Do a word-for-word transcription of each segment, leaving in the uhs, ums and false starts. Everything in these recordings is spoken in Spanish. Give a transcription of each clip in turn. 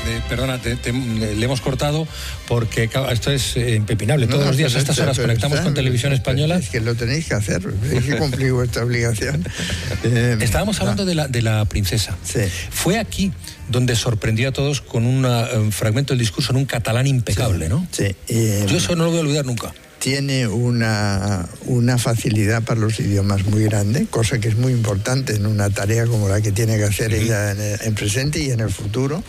de, perdona, te, te, le hemos cortado porque esto es impepinable. Todos no, los días a estas horas conectamos está, con Televisión Española. Es que lo tenéis que hacer, tenéis que cumplir vuestra obligación. Eh, Estábamos hablando no. de, la, de la princesa. Sí. Fue aquí donde sorprendió a todos con una, un fragmento del discurso en un catalán impecable, sí, ¿no? Sí. Eh, Yo eso no lo voy a olvidar nunca. Tiene una, una facilidad para los idiomas muy grande, cosa que es muy importante en una tarea como la que tiene que hacer ella en, el, en presente y en el futuro.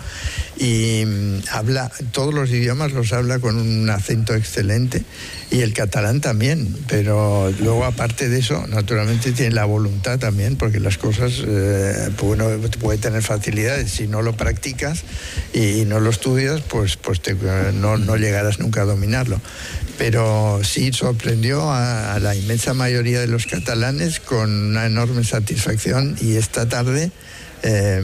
Y um, habla, todos los idiomas los habla con un acento excelente, y el catalán también, pero luego aparte de eso, naturalmente tiene la voluntad también, porque las cosas, eh, pues bueno, puede tener facilidades. Si no lo practicas y, y no lo estudias, pues, pues te, no, no llegarás nunca a dominarlo. Pero sí sorprendió a, a la inmensa mayoría de los catalanes con una enorme satisfacción, y esta tarde eh,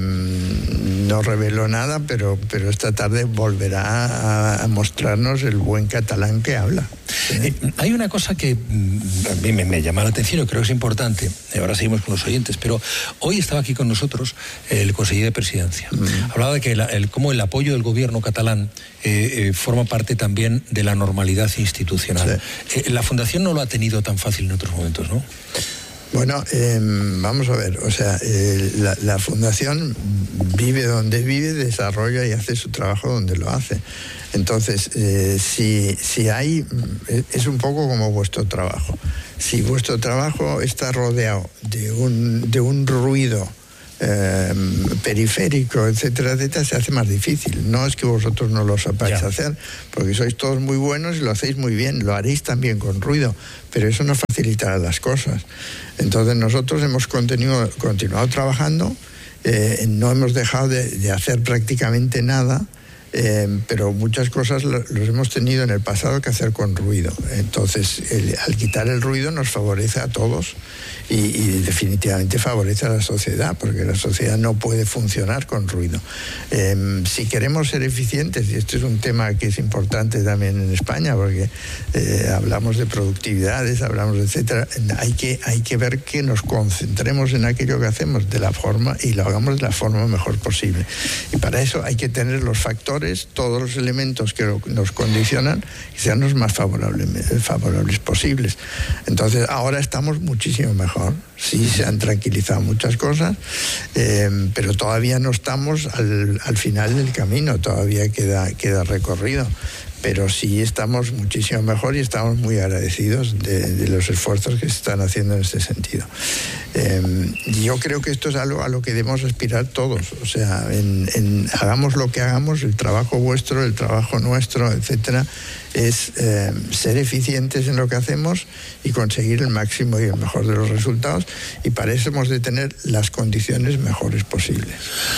no reveló nada, pero, pero esta tarde volverá a, a mostrarnos el buen catalán que habla. ¿Sí? Eh, hay una cosa que a mí me, me llama la atención y creo que es importante. Ahora seguimos con los oyentes, pero hoy estaba aquí con nosotros el consejero de Presidencia. Mm. Hablaba de que el, el, cómo el apoyo del gobierno catalán eh, eh, forma parte también de la normalidad institucional. Sí. Eh, la Fundación no lo ha tenido tan fácil en otros momentos, ¿no? Bueno, eh, vamos a ver, o sea, eh, la, la Fundación vive donde vive, desarrolla y hace su trabajo donde lo hace. Entonces, eh, si, si hay, es un poco como vuestro trabajo. Si vuestro trabajo está rodeado de un, de un ruido Eh, periférico, etcétera, etcétera, se hace más difícil. No es que vosotros no lo sepáis yeah. hacer, porque sois todos muy buenos y lo hacéis muy bien, lo haréis también con ruido, pero eso no facilitará las cosas. Entonces nosotros hemos continuado, continuado trabajando, eh, no hemos dejado de, de hacer prácticamente nada, eh, pero muchas cosas los hemos tenido en el pasado que hacer con ruido. Entonces, el, al quitar el ruido nos favorece a todos. Y, y definitivamente favorece a la sociedad, porque la sociedad no puede funcionar con ruido. Eh, si queremos ser eficientes, y esto es un tema que es importante también en España, porque eh, hablamos de productividades, hablamos de etcétera, hay que, hay que ver que nos concentremos en aquello que hacemos de la forma, y lo hagamos de la forma mejor posible. Y para eso hay que tener los factores, todos los elementos que nos condicionan, que sean los más favorables, favorables posibles. Entonces, ahora estamos muchísimo mejor. Sí, se han tranquilizado muchas cosas, eh, pero todavía no estamos al, al final del camino, todavía queda, queda recorrido. Pero sí estamos muchísimo mejor y estamos muy agradecidos de, de los esfuerzos que se están haciendo en este sentido. Eh, yo creo que esto es algo a lo que debemos aspirar todos. O sea, en, en, hagamos lo que hagamos, el trabajo vuestro, el trabajo nuestro, etcétera, es eh, ser eficientes en lo que hacemos y conseguir el máximo y el mejor de los resultados, y para eso hemos de tener las condiciones mejores posibles.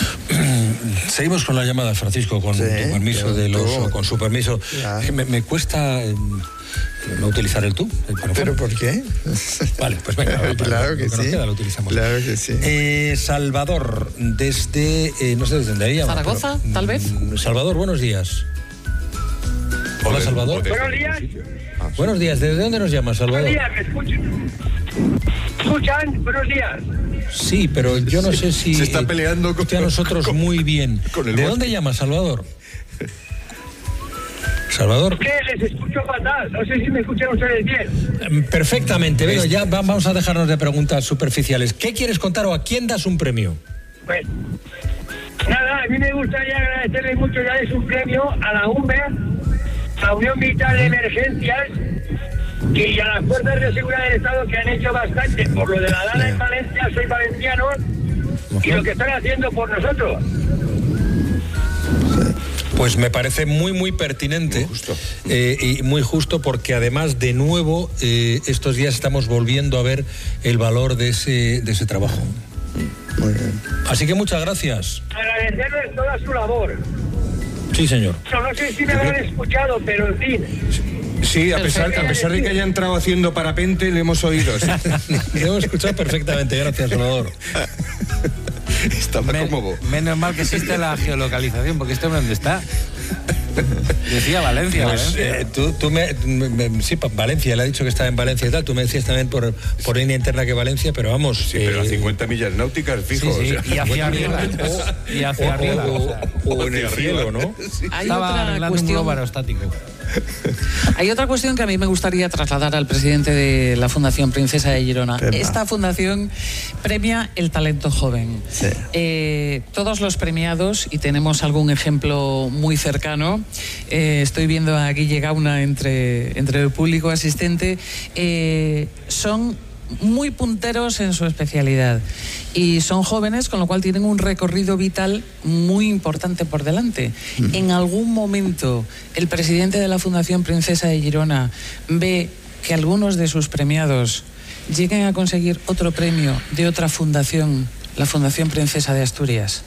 Seguimos con la llamada, Francisco, con, sí, tu permiso de los, tú, con su permiso. Me, me cuesta eh, no utilizar el tú. El ¿Pero por qué? Vale, pues venga. Para, claro, para, que lo que sí. Queda, lo utilizamos. Claro que sí. Eh, Salvador, desde, eh, no sé desde dónde llama. Zaragoza, pero, tal vez. Salvador, buenos días. Hola, Salvador. Buenos días. Ah, buenos días. ¿Desde dónde nos llamas, Salvador? Buenos días, ¿me escuchan? ¿Escuchan? Buenos días. Sí, pero yo no sé si... Se está peleando con... a nosotros con, muy bien. Con el ¿De bosque. dónde llamas, Salvador? Salvador. Es que les escucho fatal. No sé si me escuchan ustedes bien. Perfectamente. Bueno, ya vamos a dejarnos de preguntas superficiales. ¿Qué quieres contar o a quién das un premio? Pues... Nada, a mí me gustaría agradecerle mucho, ya es un premio a la U M E, a Unión Militar de Emergencias, y a las fuerzas de seguridad del Estado, que han hecho bastante por lo de la Dana en Valencia. Soy valenciano, y lo que están haciendo por nosotros. Pues me parece muy, muy pertinente, muy justo. Eh, y muy justo, porque además, de nuevo, eh, estos días estamos volviendo a ver el valor de ese, de ese trabajo. Muy bien. Así que muchas gracias. Agradecerles toda su labor. Sí, señor. No, no sé si me habrán escuchado, pero en fin. Sí, a pesar, a pesar de que haya entrado haciendo parapente, le hemos oído. ¿Sí? Le hemos escuchado perfectamente. Gracias, Salvador. Estaba Men, como... Menos mal que existe la geolocalización, porque este hombre, ¿dónde está? Decía Valencia. Pues, Valencia. eh, tú, tú me, me- sí, pa- Valencia, le ha dicho que estaba en Valencia y tal. Tú me decías también por, por línea interna que Valencia, pero vamos. Sí, pero a eh, cincuenta millas náuticas, fijo. sí, sí, o sea, Y hacia arriba. Y hacia o, arriba. o- o sea, o en el hacia cielo, arriba. ¿no? Hay Estaba otra arreglando un cuestión. globo aerostático. Hay otra cuestión que a mí me gustaría trasladar al presidente de la Fundación Princesa de Girona. Tema. Esta fundación premia el talento joven. Sí. Eh, todos los premiados, y tenemos algún ejemplo muy cercano, eh, estoy viendo a Guille Gauna entre, entre el público asistente, eh, son muy punteros en su especialidad y son jóvenes, con lo cual tienen un recorrido vital muy importante por delante. En algún momento el presidente de la Fundación Princesa de Girona ve que algunos de sus premiados lleguen a conseguir otro premio de otra fundación, la Fundación Princesa de Asturias.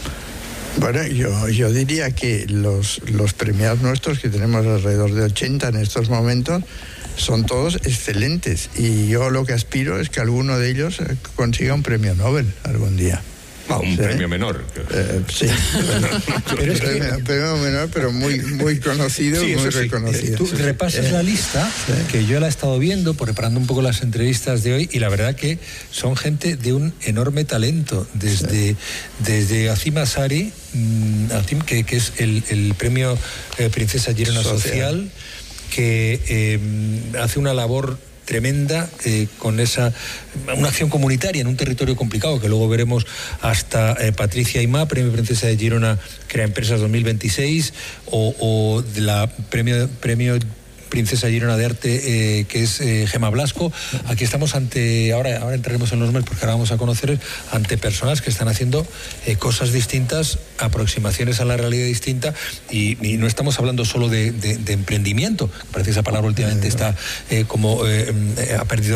Bueno, yo, yo diría que los, los premiados nuestros, que tenemos alrededor de ochenta en estos momentos, son todos excelentes. Y yo lo que aspiro es que alguno de ellos eh, consiga un premio Nobel algún día. ah, un Sí. premio menor. Eh, sí, pero es premio, premio menor, pero muy, muy conocido, Sí, muy eso sí. reconocido. Tú repasas Eh, la lista, que yo la he estado viendo, preparando un poco las entrevistas de hoy, y la verdad que son gente de un enorme talento, desde, desde Azim Asari, mm, Azim, que, que es el, el premio eh, Princesa Girona Social. Social, que eh, hace una labor tremenda eh, con esa una acción comunitaria en un territorio complicado, que luego veremos, hasta eh, Patricia Aimá, Premio Princesa de Girona Crea Empresas dos mil veintiséis, o, o de la premio, premio Princesa Girona de Arte, eh, que es eh, Gema Blasco. Aquí estamos ante, ahora, ahora entraremos en los nombres porque ahora vamos a conocer, ante personas que están haciendo eh, cosas distintas, aproximaciones a la realidad distinta, y, y no estamos hablando solo de, de, de emprendimiento. Parece que esa palabra últimamente está eh, como eh, eh, ha perdido